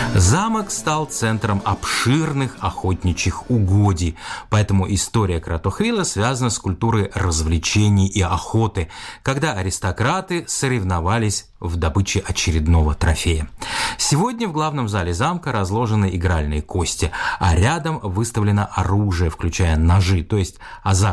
Замок стал центром обширных охотничьих угодий, поэтому история Кротохвила связана с культурой развлечений и охоты, когда аристократы соревновались в добыче очередного трофея. Сегодня в главном зале замка разложены игральные кости, а рядом выставлено оружие, включая ножи, то есть азартные